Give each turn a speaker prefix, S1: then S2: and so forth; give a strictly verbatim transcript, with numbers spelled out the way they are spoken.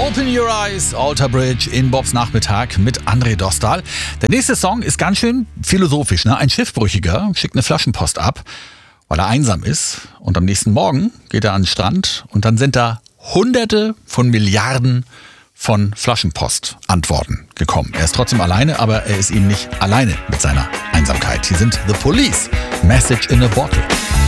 S1: Open Your Eyes, Alter Bridge in Bobs Nachmittag mit André Dostal. Der nächste Song ist ganz schön philosophisch. Ne? Ein Schiffbrüchiger schickt eine Flaschenpost ab, weil er einsam ist. Und am nächsten Morgen geht er an den Strand und dann sind da Hunderte von Milliarden von Flaschenpost-Antworten gekommen. Er ist trotzdem alleine, aber er ist eben nicht alleine mit seiner Einsamkeit. Hier sind The Police, Message in a Bottle.